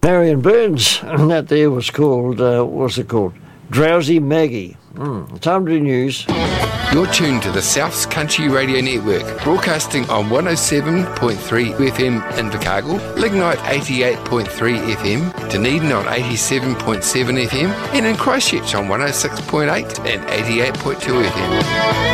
Marion Burns, and that there was called, what's it called? Drowsy Maggie. Time to news. You're tuned to the South's Country Radio Network, broadcasting on 107.3 FM in Invercargill, Lignite 88.3 FM, Dunedin on 87.7 FM, and in Christchurch on 106.8 and 88.2 FM.